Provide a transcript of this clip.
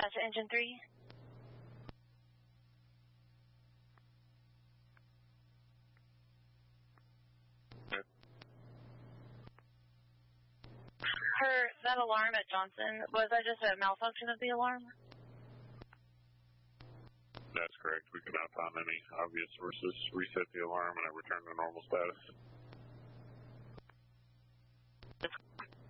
Dispatch to engine 3. That alarm at Johnson, was that just a malfunction of the alarm? That's correct. We could not find any obvious sources. Reset the alarm and I returned to normal status.